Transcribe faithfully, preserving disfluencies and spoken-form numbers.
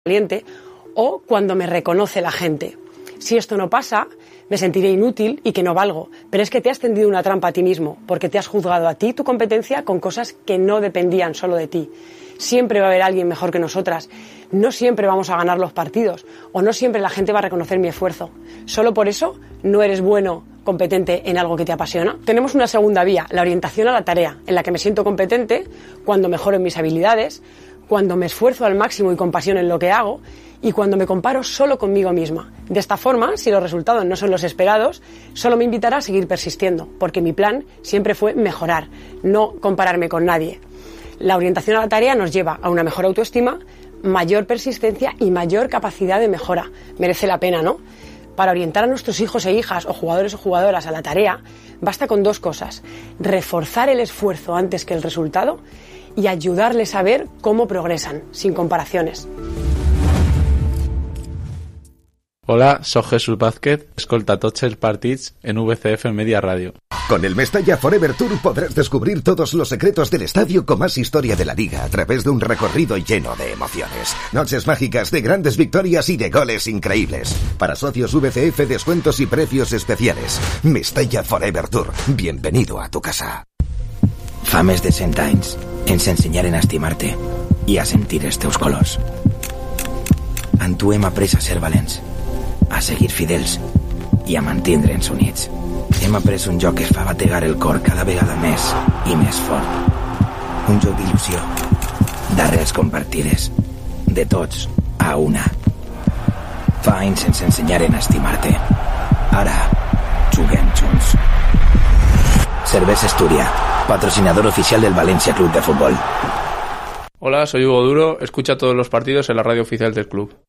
valiente, o cuando me reconoce la gente. Si esto no pasa, me sentiré inútil y que no valgo. Pero es que te has tendido una trampa a ti mismo, porque te has juzgado a ti tu competencia con cosas que no dependían solo de ti. Siempre va a haber alguien mejor que nosotras. No siempre vamos a ganar los partidos, o no siempre la gente va a reconocer mi esfuerzo. Solo por eso no eres bueno, competente en algo que te apasiona. Tenemos una segunda vía, la orientación a la tarea, en la que me siento competente cuando mejoro en mis habilidades, cuando me esfuerzo al máximo y con pasión en lo que hago, y cuando me comparo solo conmigo misma. De esta forma, si los resultados no son los esperados, solo me invitará a seguir persistiendo, porque mi plan siempre fue mejorar, no compararme con nadie. La orientación a la tarea nos lleva a una mejor autoestima, mayor persistencia y mayor capacidad de mejora. Merece la pena, ¿no? Para orientar a nuestros hijos e hijas, o jugadores o jugadoras, a la tarea, basta con dos cosas: reforzar el esfuerzo antes que el resultado y ayudarles a ver cómo progresan, sin comparaciones. Hola, soy Jesús Vázquez, escolta tots els partits en V C F Media Radio. Con el Mestalla Forever Tour podrás descubrir todos los secretos del estadio con más historia de la liga a través de un recorrido lleno de emociones. Noches mágicas de grandes victorias y de goles increíbles. Para socios V C F, descuentos y precios especiales. Mestalla Forever Tour. Bienvenido a tu casa. Fa més de cent anys ens ensenyaren a estimar-te i a sentir els teus colors. En tu hem après a ser valents, a seguir fidels i a mantindre'ns units. Hem après un joc que fa bategar el cor cada vegada més i més fort. Un joc d'il·lusió, d'arrels compartides, de tots a una. Fa anys ens ensenyaren a estimar-te. Ara juguem junts. Cervesa Asturias, patrocinador oficial del Valencia Club de Fútbol. Hola, soy Hugo Duro, escucha todos los partidos en la radio oficial del club.